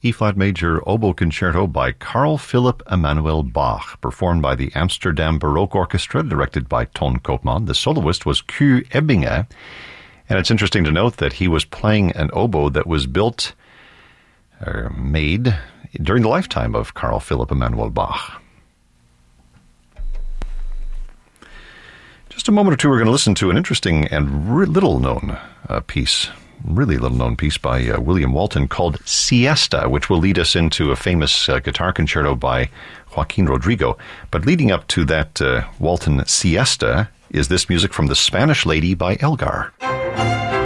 E-flat major oboe concerto by Carl Philipp Emanuel Bach, performed by the Amsterdam Baroque Orchestra, directed by Ton Koopman. The soloist was Q. Ebbinge, and it's interesting to note that he was playing an oboe that was built or made during the lifetime of Carl Philipp Emanuel Bach. Just a moment or two, we're going to listen to an interesting and little-known piece by William Walton called Siesta, which will lead us into a famous guitar concerto by Joaquin Rodrigo. But leading up to that Walton Siesta is this music from The Spanish Lady by Elgar.